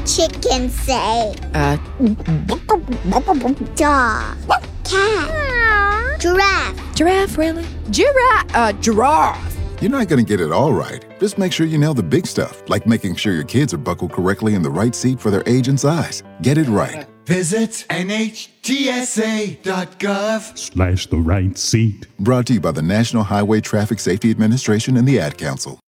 chicken say? Dog. Cat. Giraffe. Giraffe, really? Giraffe. You're not going to get it all right. Just make sure you nail the big stuff, like making sure your kids are buckled correctly in the right seat for their age and size. Get it right. Visit NHTSA.gov/ the right seat. Brought to you by the National Highway Traffic Safety Administration and the Ad Council.